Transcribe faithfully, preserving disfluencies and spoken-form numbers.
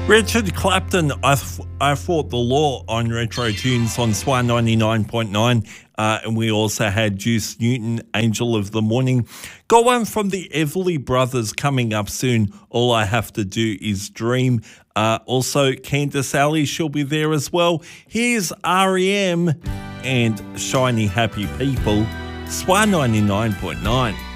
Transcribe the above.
Richard Clapton, I, th- I Fought the Law on Retro Tunes on Swan ninety-nine point nine. Uh, and we also had Juice Newton, Angel of the Morning. Got one from the Everly Brothers coming up soon. All I Have to Do Is Dream. Uh, also, Candice Alley, she'll be there as well. Here's R E M and Shiny Happy People. Swan ninety-nine point nine.